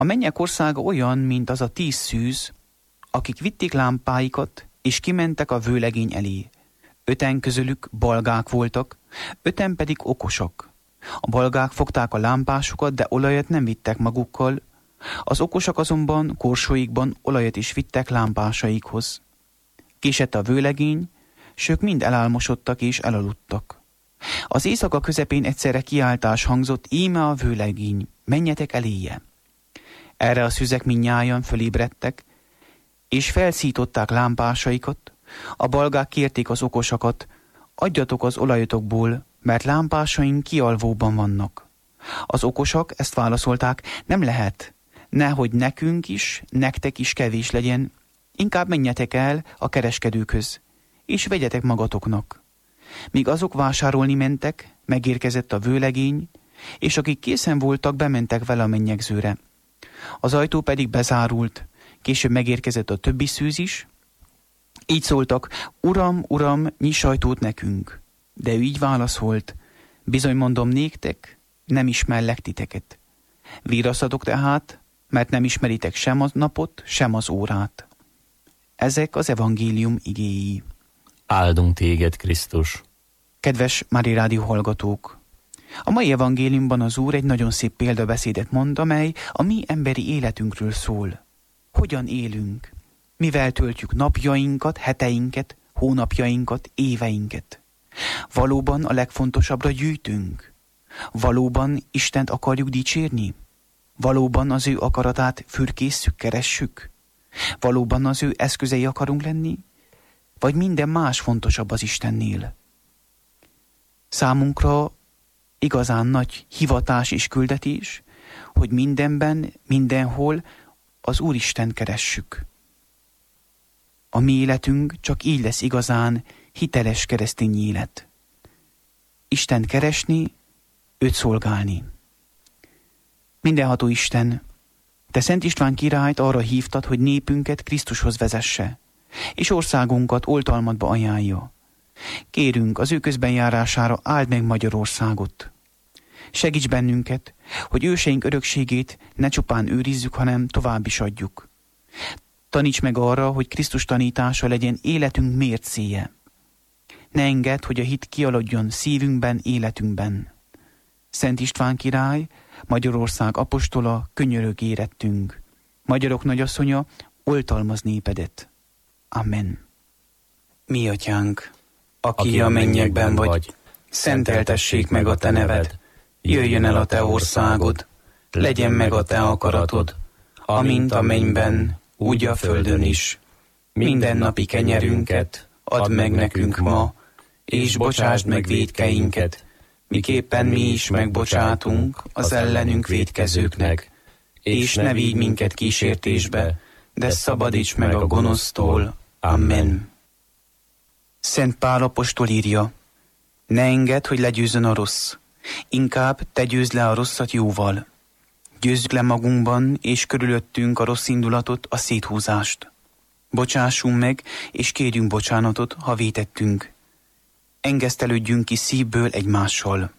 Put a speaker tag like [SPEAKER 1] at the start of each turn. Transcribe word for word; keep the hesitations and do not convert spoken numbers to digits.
[SPEAKER 1] A mennyek országa olyan, mint az a tíz szűz, akik vitték lámpáikat, és kimentek a vőlegény elé. Öten közülük balgák voltak, öten pedig okosak. A balgák fogták a lámpásukat, de olajat nem vittek magukkal, az okosak azonban korsóikban olajat is vittek lámpásaikhoz. Késett a vőlegény, s ők mind elálmosodtak és elaludtak. Az éjszaka közepén egyszerre kiáltás hangzott, íme a vőlegény, menjetek eléje. Erre a szüzek mindnyájan fölébredtek, és felszították lámpásaikat. A balgák kérték az okosakat, adjatok az olajatokból, mert lámpásaink kialvóban vannak. Az okosak ezt válaszolták, nem lehet, nehogy nekünk is, nektek is kevés legyen, inkább menjetek el a kereskedőkhöz, és vegyetek magatoknak. Míg azok vásárolni mentek, megérkezett a vőlegény, és akik készen voltak, bementek vele a mennyegzőre. Az ajtó pedig bezárult, később megérkezett a többi szűz is. Így szóltak, uram, uram, nyiss ajtót nekünk. De ő így válaszolt, bizony mondom néktek, nem ismerlek titeket. Viraszadok tehát, mert nem ismeritek sem a napot, sem az órát. Ezek az evangélium igéi.
[SPEAKER 2] Áldunk téged, Krisztus!
[SPEAKER 1] Kedves Mária Rádió hallgatók! A mai evangéliumban az Úr egy nagyon szép példabeszédet mond, amely a mi emberi életünkről szól. Hogyan élünk? Mivel töltjük napjainkat, heteinket, hónapjainkat, éveinket? Valóban a legfontosabbra gyűjtünk? Valóban Istent akarjuk dicsérni? Valóban az ő akaratát fürkésszük, keressük? Valóban az ő eszközei akarunk lenni? Vagy minden más fontosabb az Istennél? Számunkra igazán nagy hivatás és küldetés, hogy mindenben, mindenhol az Úristen keressük. A mi életünk csak így lesz igazán hiteles keresztény élet. Istent keresni, őt szolgálni. Mindenható Isten, te Szent István királyt arra hívtad, hogy népünket Krisztushoz vezesse, és országunkat oltalmadba ajánlja. Kérünk az ő közbenjárására áld meg Magyarországot. Segíts bennünket, hogy őseink örökségét ne csupán őrizzük, hanem tovább is adjuk. Taníts meg arra, hogy Krisztus tanítása legyen életünk mércéje. Ne engedd, hogy a hit kialadjon szívünkben, életünkben. Szent István király, Magyarország apostola, könyörög érettünk. Magyarok nagyasszonya, oltalmaz népedet. Amen. Mi atyánk, aki, aki a mennyekben vagy, vagy, szenteltessék meg a te neved, jöjjön el a te országod, legyen meg a te akaratod, amint a mennyben, úgy a földön is. Mindennapi kenyerünket add meg nekünk ma, és bocsásd meg vétkeinket, miképpen mi is megbocsátunk az ellenünk vétkezőknek, és ne vigy minket kísértésbe, de szabadíts meg a gonosztól. Amen. Szent Pál apostol írja, ne engedd, hogy legyőzzön a rossz, inkább te győzd le a rosszat jóval. Győzzük le magunkban és körülöttünk a rossz indulatot, a széthúzást. Bocsássunk meg, és kérjünk bocsánatot, ha vétettünk. Engesztelődjünk ki szívből egymással.